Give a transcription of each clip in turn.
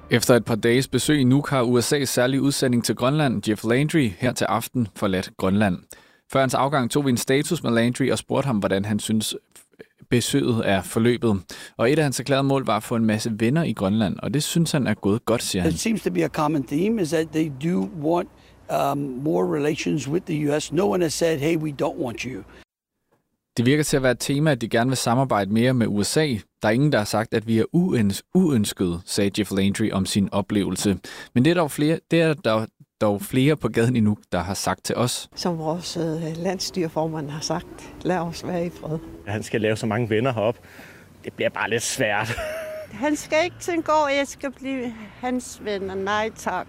Efter et par dages besøg i Nuuk har USA's særlige udsending til Grønland, Jeff Landry, her til aften forladt Grønland. Før hans afgang tog vi en status med Landry og spurgte ham, hvordan han synes besøget er forløbet. Og et af hans erklærede mål var at få en masse venner i Grønland, og det synes han er gået godt, siger han. It seems to be a common theme is that they do want more relations with the US. No one has said, hey, we don't want you. Det virker til at være et tema, at de gerne vil samarbejde mere med USA. Der er ingen, der har sagt, at vi er uønskede, sagde Jeff Landry om sin oplevelse. Men det er der dog flere på gaden i Nuuk, der har sagt til os. Som vores landsstyreformand har sagt, lad os være i fred. Han skal lave så mange venner heroppe. Det bliver bare lidt svært. Han skal ikke til en gård, jeg skal blive hans venner. Nej tak.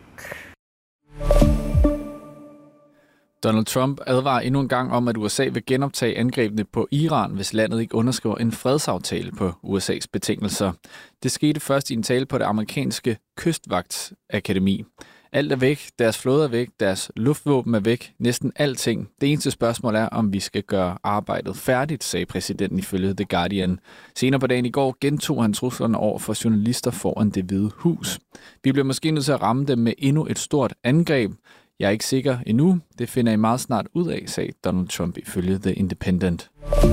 Donald Trump advarer endnu en gang om, at USA vil genoptage angrebene på Iran, hvis landet ikke underskriver en fredsaftale på USA's betingelser. Det skete først i en tale på det amerikanske kystvagtsakademi. Alt er væk, deres flåde er væk, deres luftvåben er væk, næsten alting. Det eneste spørgsmål er, om vi skal gøre arbejdet færdigt, sagde præsidenten ifølge The Guardian. Senere på dagen i går gentog han truslerne over for journalister foran Det Hvide Hus. Vi bliver måske nødt til at ramme dem med endnu et stort angreb. Jeg er ikke sikker endnu. Det finder I meget snart ud af, sagde Donald Trump ifølge The Independent.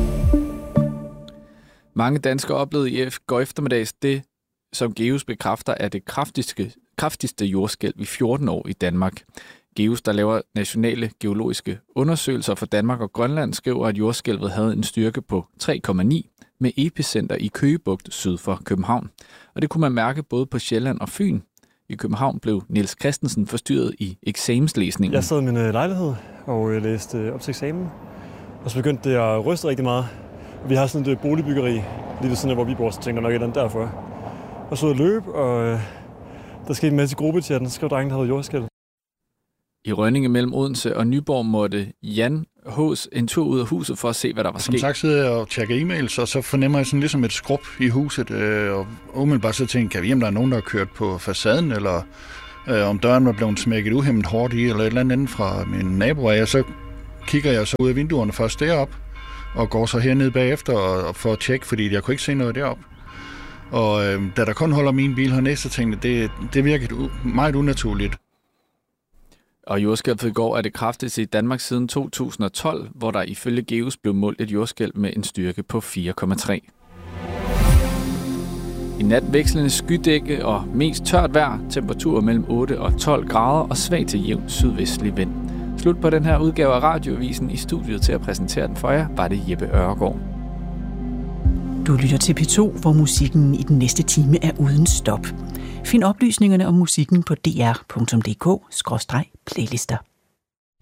Mange danskere oplevede i går eftermiddags det, som GEUS bekræfter, er det kraftigste jordskælv i 14 år i Danmark. GEUS, der laver nationale geologiske undersøgelser for Danmark og Grønland, skriver, at jordskælvet havde en styrke på 3,9 med epicenter i Køge Bugt syd for København. Og det kunne man mærke både på Sjælland og Fyn. I København blev Niels Christensen forstyrret i eksamenslæsningen. Jeg sad i min lejlighed og læste op til eksamen, og så begyndte det at ryste rigtig meget. Vi har sådan et boligbyggeri lige ved siden af, hvor vi bor, så tænker nok et eller andet derfor. Og så ud at løbe, og der skete en masse gruppechatten, så skrev drengen, der havde jordskælv. I Rønninge mellem Odense og Nyborg måtte Jan Hås en tur ud af huset for at se, hvad der var sket. Som sagt sidder jeg og tjekker e-mails, og så fornemmer jeg sådan ligesom et skrub i huset. Og umiddelbart så tænker jeg, kan vi hjem, der er nogen, der har kørt på facaden, eller om døren var blevet smækket uhæmmet hårdt i, eller et eller andet fra min nabo. Og så kigger jeg så ud af vinduerne først derop, og går så hernede bagefter og får at tjekke, fordi jeg kunne ikke se noget derop. Og da der kun holder min bil hernede, så tænkte jeg, det virker meget unaturligt. Og jordskælvet i går er det kraftigste i Danmark siden 2012, hvor der ifølge GEUS blev målt et jordskælv med en styrke på 4,3. I nat vekslende skydække og mest tørt vejr, temperaturer mellem 8 og 12 grader og svag til jævn sydvestlig vind. Slut på den her udgave af Radioavisen. I studiet til at præsentere den for jer var det Jeppe Ørgaard. Du lytter til P2, hvor musikken i den næste time er uden stop. Find oplysningerne om musikken på dr.dk/playlister.